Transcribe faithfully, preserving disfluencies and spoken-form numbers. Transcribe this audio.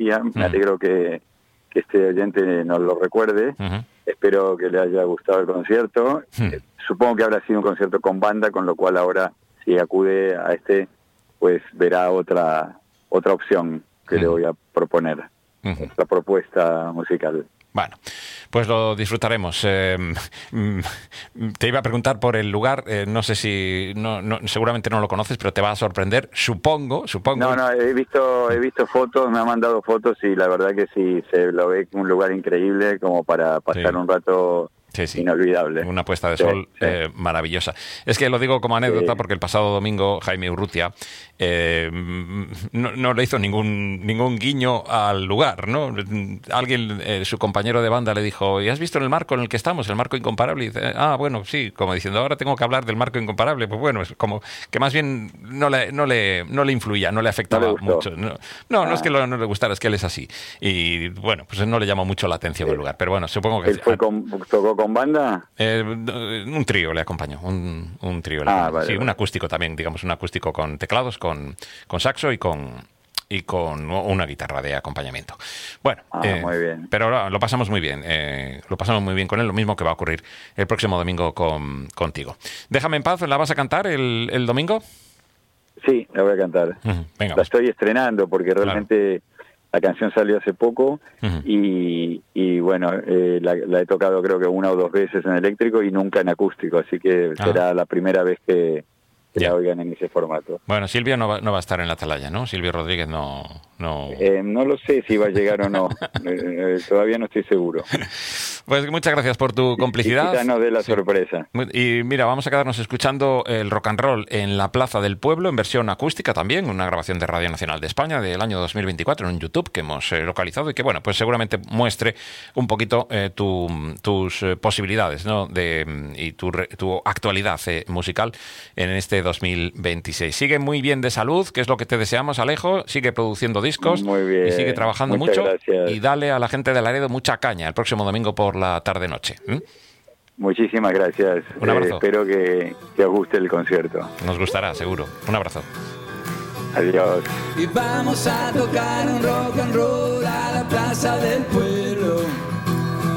alegría. Uh-huh. Me alegro que, que este oyente nos lo recuerde. Uh-huh. Espero que le haya gustado el concierto. Uh-huh. Eh, supongo que habrá sido un concierto con banda, con lo cual ahora, si acude a este, pues verá otra otra opción que uh-huh. le voy a proponer. Uh-huh. La propuesta musical. Bueno, pues lo disfrutaremos. Eh, te iba a preguntar por el lugar, eh, no sé si, no, no, seguramente no lo conoces, pero te va a sorprender, supongo, supongo. No, no, he visto, he visto fotos, me han mandado fotos y la verdad que sí, se lo ve un lugar increíble como para pasar sí. un rato sí, sí. inolvidable. Una puesta de sol sí, sí. Eh, maravillosa. Es que lo digo como anécdota sí. porque el pasado domingo Jaime Urrutia eh, no, no le hizo ningún ningún guiño al lugar, ¿no? Alguien, eh, su compañero de banda le dijo, ¿y has visto el marco en el que estamos, el marco incomparable? Y dice, ah, bueno, sí, como diciendo, ahora tengo que hablar del marco incomparable. Pues bueno, es como que más bien no le no le, no le influía, no le afectaba no le mucho. No, no, ah. no es que lo, no le gustara, es que él es así. Y bueno, pues no le llamó mucho la atención sí. el lugar. Pero bueno, supongo que... ¿Él fue con, tocó con banda? Eh, un trío le acompañó, un, un trío. Ah, vale, sí, vale. un acústico también, digamos, un acústico con teclados, con, con saxo y con y con una guitarra de acompañamiento. Bueno, ah, eh, muy bien. pero lo, lo pasamos muy bien, eh, lo pasamos muy bien con él, lo mismo que va a ocurrir el próximo domingo con, contigo. Déjame en paz, ¿la vas a cantar el, el domingo? Sí, la voy a cantar. Uh-huh. Venga, la pues. estoy estrenando porque realmente... Claro. La canción salió hace poco uh-huh. y, y bueno, eh, la, la he tocado creo que una o dos veces en eléctrico y nunca en acústico, así que ah. será la primera vez que, que yeah. la oigan en ese formato. Bueno, Silvio no va, no va a estar en la atalaya, ¿no? Silvio Rodríguez no... No, eh, no lo sé si va a llegar o no, eh, todavía no estoy seguro. Pues muchas gracias por tu complicidad. Quizá nos dé la sí. sorpresa. Y mira, vamos a quedarnos escuchando el rock and roll en la Plaza del Pueblo, en versión acústica también, una grabación de Radio Nacional de España del año dos mil veinticuatro en un YouTube que hemos eh, localizado y que, bueno, pues seguramente muestre un poquito eh, tu, tus eh, posibilidades, ¿no? De, y tu, tu actualidad eh, musical en este dos mil veintiséis. Sigue muy bien de salud, que es lo que te deseamos, Alejo. Sigue produciendo discos muy bien. Y sigue trabajando Muchas mucho. Gracias. Y dale a la gente de Laredo mucha caña el próximo domingo por la tarde-noche. ¿Mm? Muchísimas gracias. Un abrazo. Eh, espero que, que os guste el concierto. Nos gustará, seguro. Un abrazo. Adiós. Y vamos a tocar un rock and roll a la Plaza del Pueblo.